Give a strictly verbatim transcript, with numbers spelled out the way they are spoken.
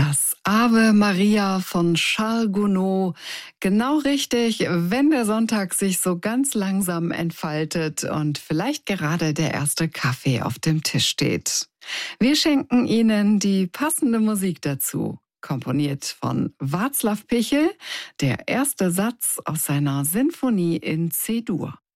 Das Ave Maria von Charles Gounod. Genau richtig, wenn der Sonntag sich so ganz langsam entfaltet und vielleicht gerade der erste Kaffee auf dem Tisch steht. Wir schenken Ihnen die passende Musik dazu. Komponiert von Václav Pichel, der erste Satz aus seiner Sinfonie in C-Dur.